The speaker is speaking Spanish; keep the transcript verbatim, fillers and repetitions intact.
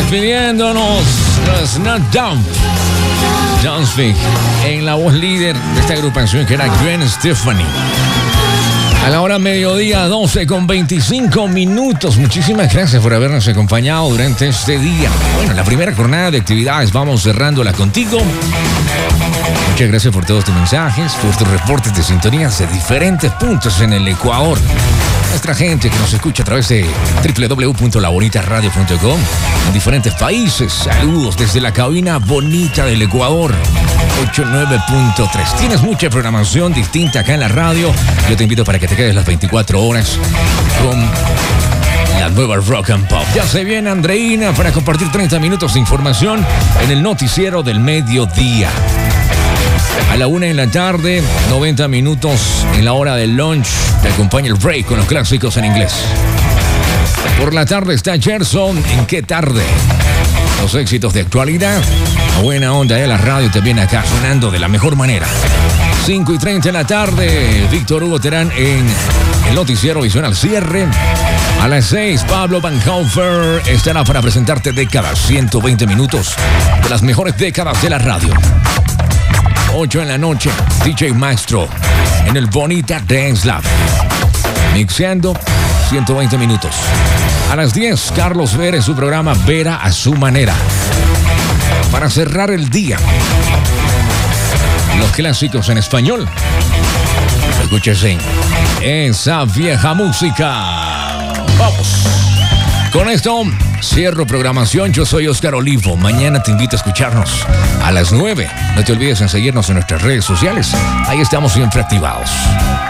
Despidiéndonos, los Not Dumb. Dunsvig, en la voz líder de esta agrupación que era Gwen Stefani. A la hora mediodía, doce con veinticinco minutos. Muchísimas gracias por habernos acompañado durante este día. Bueno, la primera jornada de actividades vamos cerrándola contigo. Muchas gracias por todos tus mensajes, por tus reportes de sintonías de diferentes puntos en el Ecuador. Nuestra gente que nos escucha a través de doble u doble u doble u punto la bonita radio punto com en diferentes países. Saludos desde la cabina bonita del Ecuador. ochenta y nueve punto tres. Tienes mucha programación distinta acá en la radio. Yo te invito para que te quedes las veinticuatro horas con la nueva Rock and Pop. Ya se viene Andreina para compartir treinta minutos de información en el noticiero del mediodía. A la una en la tarde, noventa minutos en la hora del lunch. Te acompaña el break con los clásicos en inglés. Por la tarde está Gerson. ¿En qué tarde? Los éxitos de actualidad. A buena onda de la radio te viene acá sonando de la mejor manera. cinco y treinta en la tarde, Víctor Hugo Terán en el noticiero Visión al cierre. A las seis, Pablo Van Haufer estará para presentarte décadas, ciento veinte minutos de las mejores décadas de la radio. ocho en la noche, D J Maestro en el Bonita Dance Lab. Mixeando ciento veinte minutos. A las diez, Carlos Vera en su programa Vera a su manera. Para cerrar el día, los clásicos en español. Escúchese esa vieja música. Vamos. Con esto cierro programación. Yo soy Oscar Olivo. Mañana te invito a escucharnos a las nueve. No te olvides en seguirnos en nuestras redes sociales. Ahí estamos siempre activados.